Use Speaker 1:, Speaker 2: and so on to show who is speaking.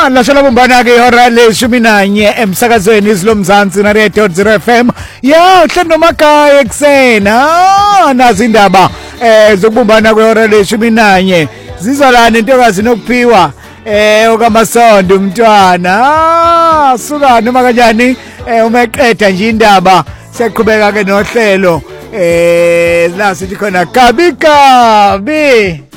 Speaker 1: Lashala bumbana ke ihora leshumi nanye emsakazweni izilomzansi na Radio 0 FM. Ya uhlelo makhaya eksena nazi indaba zokubumbana kwehora leshumi nanye. Zizalana intokazi nokuphiwa okamasondo umntwana. Suka noma kanjani uma eqeda nje indaba siyaqhubeka ke nohlelo la sithi khona Gabi Gabi.